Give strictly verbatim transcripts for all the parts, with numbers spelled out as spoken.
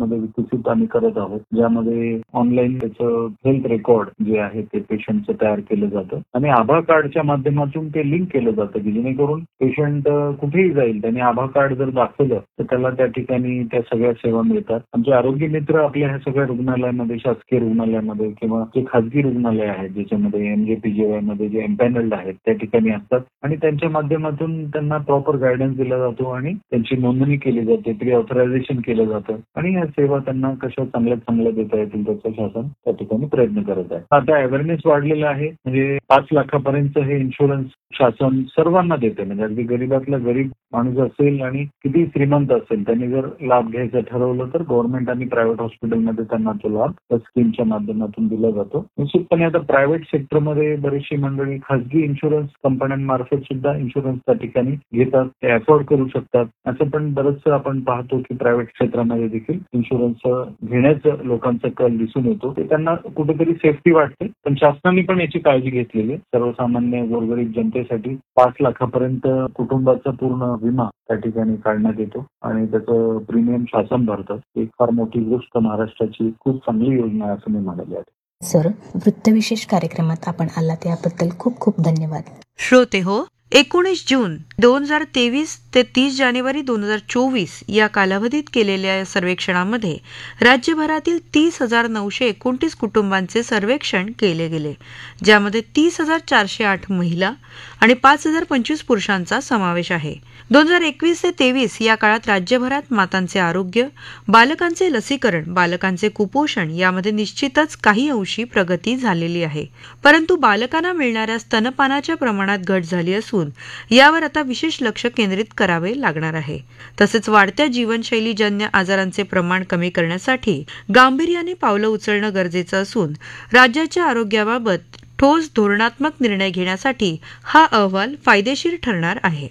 मध्ये विकसित आम्ही करत आहोत, ज्यामध्ये ऑनलाईन त्याचं हेल्थ रेकॉर्ड जे आहे ते पेशंटचं तयार केलं जातं आणि आभा कार्डच्या माध्यमातून ते लिंक केलं जातं की जेणेकरून पेशंट कुठेही जाईल त्यांनी आभा कार्ड जर दाखवलं तर त्याला त्या ठिकाणी त्या सगळ्या सेवा मिळतात. आमचे आरोग्य मित्र आपल्या ह्या सगळ्या रुग्णालयामध्ये, शासकीय रुग्णालयामध्ये किंवा जे खाजगी रुग्णालय आहेत ज्याच्यामध्ये M J P G Y मध्ये जे एम्पॅनल्ड आहेत त्या ठिकाणी असतात आणि त्यांच्या माध्यमातून त्यांना प्रॉपर गायडन्स दिला जातो आणि त्यांची नोंदणी केली जाते, प्री ऑथरायझेशन केलं जातं आणि या सेवा त्यांना कशा चांगल्या चांगल्या देता येतील त्याचं शासन त्या ठिकाणी प्रयत्न करत आहे. आता अवेअरनेस वाढलेला आहे, म्हणजे पाच लाखापर्यंत हे इन्शुरन्स शासन सर्वांना देते, म्हणजे अगदी गरीबातला गरीब माणूस असेल आणि किती श्रीमंत असेल त्यांनी जर लाभ घ्यायचं ठरवलं तर गव्हर्नमेंट आणि प्रायव्हेट हॉस्पिटलमध्ये त्यांना तो लाभ त्या स्कीमच्या माध्यमातून दिला जातो. निश्चितपणे आता प्रायव्हेट सेक्टरमध्ये बरीचशी मंडळी खासगी इन्शुरन्स कंपन्यांमार्फत सुद्धा इन्शुरन्स त्या ठिकाणी घेतात, ते अफोर्ड करू शकतात. असं पण बरंचसं आपण पाहतो की प्रायव्हेट क्षेत्रामध्ये देखील इन्शुरन्स घेण्याचं लोकांचा कल दिसून येतो. ते त्यांना कुठेतरी सेफ्टी वाटते, पण शासनाने पण याची काळजी घेतलेली आहे. सर्वसामान्य गोरगरीब जनतेसाठी पाच लाखापर्यंत कुटुंबाचा पूर्ण विमा त्या ठिकाणी काढण्यात येतो आणि त्याचं प्रीमियम शासन भरतं. एक फार मोठी गोष्ट महाराष्ट्राची खूप चांगली योजना आहे असं मी म्हणाले आहे. सर, वृत्तविशेष कार्यक्रमात आपण आलात त्याबद्दल खूप खूप धन्यवाद. श्रोते हो, एकोणीस जून दोन हजार तेवीस ते तीस जानेवारी दोन हजार चोवीस या कालावधीत केलेल्या सर्वेक्षणामध्ये राज्यभरातील तीस हजार नऊशे एकोणतीस कुटुंबांचे सर्वेक्षण केले गेले, ज्यामध्ये तीस हजार चारशे आठ महिला आणि पाच हजार पंचवीस पुरुषांचा समावेश आहे. दोन हजार एकवीस ते तेवीस या काळात राज्यभरात मातांचे आरोग्य, बालकांचे लसीकरण, बालकांचे कुपोषण यामध्ये निश्चितच काही अंशी प्रगती झालेली आहे. परंतु बालकांना मिळणाऱ्या स्तनपानाच्या प्रमाणात घट झाली असून यावर आता विशेष लक्ष केंद्रित करावे लागणार आहे. तसेच वाढत्या जीवनशैलीजन्य आजारांचे प्रमाण कमी करण्यासाठी गांभीर्याने पावलं उचलणं गरजेचं असून राज्याच्या आरोग्याबाबत ठोस धोरणात्मक निर्णय घेण्यासाठी हा अहवाल फायदेशीर ठरणार आहे.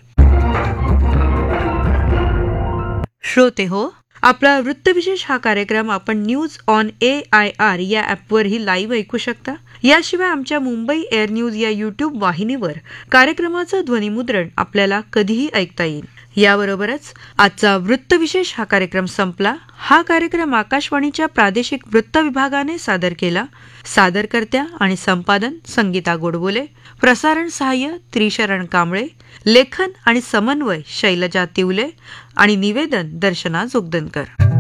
श्रोते हो, आपला वृत्तविशेष हा कार्यक्रम आपण news on A I R या ॲपवरही लाईव्ह ऐकू शकता. याशिवाय आमच्या मुंबई एअर न्यूज या युट्यूब वाहिनीवर कार्यक्रमाचं ध्वनिमुद्रण आपल्याला कधीही ऐकता येईल. याबरोबरच आजचा वृत्तविशेष हा कार्यक्रम संपला. हा कार्यक्रम आकाशवाणीच्या प्रादेशिक वृत्त विभागाने सादर केला. सादरकर्त्या आणि संपादन संगीता गोडबोले, प्रसारण सहाय्य त्रिशरण कांबळे, लेखन आणि समन्वय शैलजा तिवले आणि निवेदन दर्शना जोगदनकर.